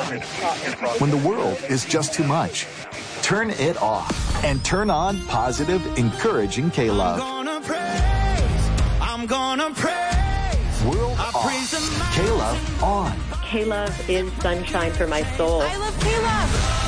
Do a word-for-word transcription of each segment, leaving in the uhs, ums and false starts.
When the world is just too much, turn it off and turn on positive, encouraging K-Love. I'm gonna praise, I'm gonna praise. World off, K-Love on. K-Love is sunshine for my soul. I love K-Love.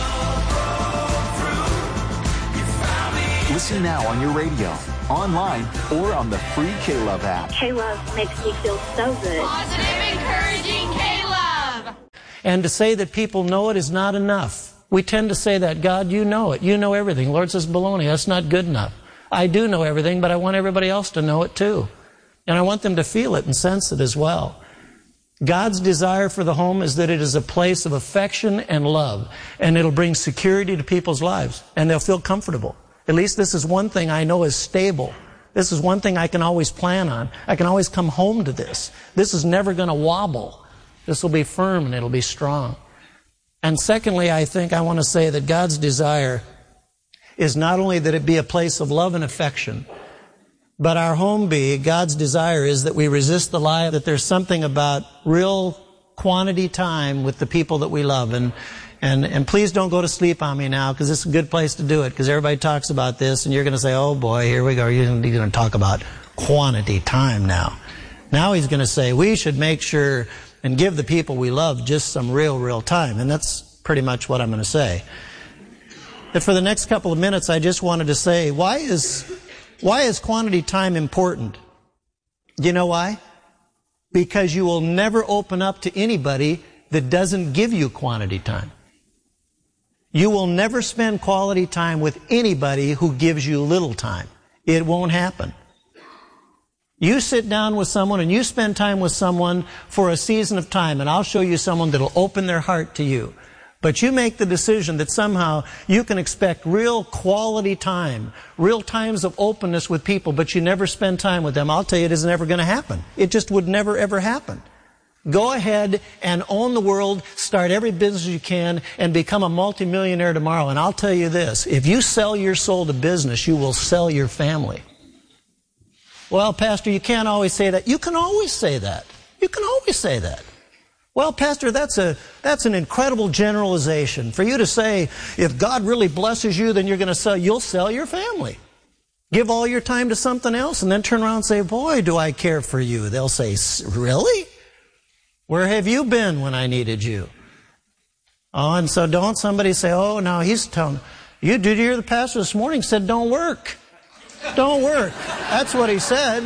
Listen now on your radio, online, or on the free K-Love app. K-Love makes me feel so good. Positive, encouraging K-Love. And to say that people know it is not enough. We tend to say that, God, you know it. You know everything. Lord says, baloney, that's not good enough. I do know everything, but I want everybody else to know it too. And I want them to feel it and sense it as well. God's desire for the home is that it is a place of affection and love. And it'll bring security to people's lives. And they'll feel comfortable. At least this is one thing I know is stable. This is one thing I can always plan on. I can always come home to this. This is never going to wobble. This will be firm and it'll be strong. And secondly, I think I want to say that God's desire is not only that it be a place of love and affection, but our home be, God's desire is that we resist the lie that there's something about real quantity time with the people that we love. And And and please don't go to sleep on me now, because it's a good place to do it, because everybody talks about this, and you're going to say, oh boy, here we go, you're going to talk about quantity time now. Now he's going to say, we should make sure and give the people we love just some real, real time. And that's pretty much what I'm going to say. But for the next couple of minutes, I just wanted to say, why is, why is quantity time important? Do you know why? Because you will never open up to anybody that doesn't give you quantity time. You will never spend quality time with anybody who gives you little time. It won't happen. You sit down with someone and you spend time with someone for a season of time, and I'll show you someone that'll open their heart to you. But you make the decision that somehow you can expect real quality time, real times of openness with people, but you never spend time with them. I'll tell you, it isn't ever going to happen. It just would never, ever happen. Go ahead and own the world, start every business you can, and become a multimillionaire tomorrow. And I'll tell you this, if you sell your soul to business, you will sell your family. Well, Pastor, you can't always say that. You can always say that. You can always say that. Well, Pastor, that's a that's an incredible generalization. For you to say, if God really blesses you, then you're going to sell, you'll sell your family. Give all your time to something else, and then turn around and say, boy, do I care for you. They'll say, really? Where have you been when I needed you? Oh, and so don't somebody say, oh, no, he's telling you. Did you hear the pastor this morning said, don't work. Don't work. That's what he said.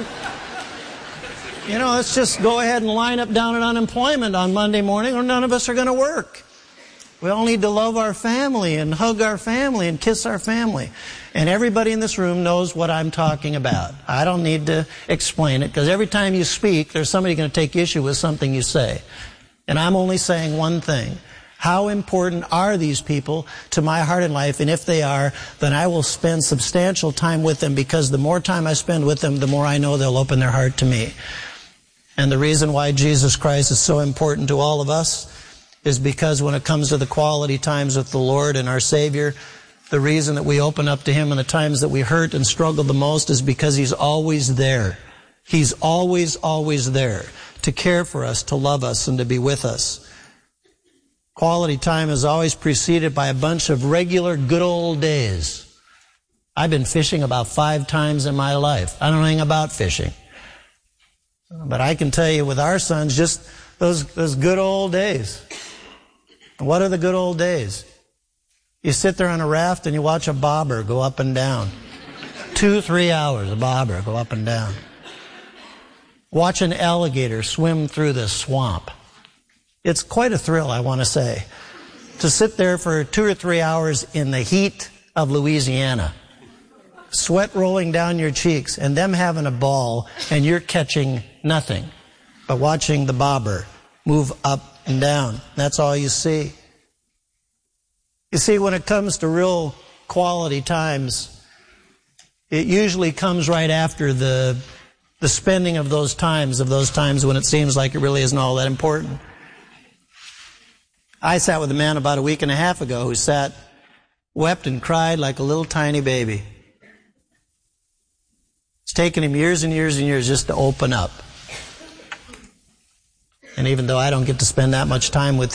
You know, let's just go ahead and line up down at unemployment on Monday morning, or none of us are going to work. We all need to love our family and hug our family and kiss our family. And everybody in this room knows what I'm talking about. I don't need to explain it, because every time you speak, there's somebody going to take issue with something you say. And I'm only saying one thing. How important are these people to my heart and life? And if they are, then I will spend substantial time with them, because the more time I spend with them, the more I know they'll open their heart to me. And the reason why Jesus Christ is so important to all of us is because when it comes to the quality times with the Lord and our Savior, the reason that we open up to Him in the times that we hurt and struggle the most is because He's always there. He's always, always there to care for us, to love us, and to be with us. Quality time is always preceded by a bunch of regular good old days. I've been fishing about five times in my life. I don't know anything about fishing. But I can tell you with our sons, just those, those good old days. What are the good old days? You sit there on a raft and you watch a bobber go up and down. Two, three hours, a bobber go up and down. Watch an alligator swim through the swamp. It's quite a thrill, I want to say, to sit there for two or three hours in the heat of Louisiana, sweat rolling down your cheeks, and them having a ball, and you're catching nothing but watching the bobber move up and down. That's all you see. You see, when it comes to real quality times, it usually comes right after the the spending of those times, of those times when it seems like it really isn't all that important. I sat with a man about a week and a half ago who sat, wept and cried like a little tiny baby. It's taken him years and years and years just to open up. And even though I don't get to spend that much time with